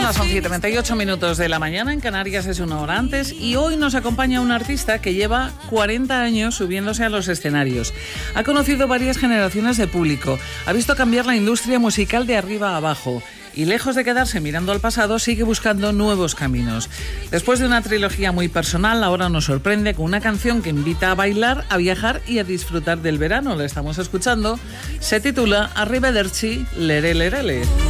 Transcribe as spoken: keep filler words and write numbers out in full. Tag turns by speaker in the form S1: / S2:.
S1: Bueno, son siete y treinta y ocho minutos de la mañana, en Canarias es una hora antes, y hoy nos acompaña un artista que lleva cuarenta años subiéndose a los escenarios. Ha conocido varias generaciones de público, ha visto cambiar la industria musical de arriba a abajo, y lejos de quedarse mirando al pasado, sigue buscando nuevos caminos. Después de una trilogía muy personal, ahora nos sorprende con una canción que invita a bailar, a viajar y a disfrutar del verano. La estamos escuchando, se titula Arrivederci, Lere Lerele.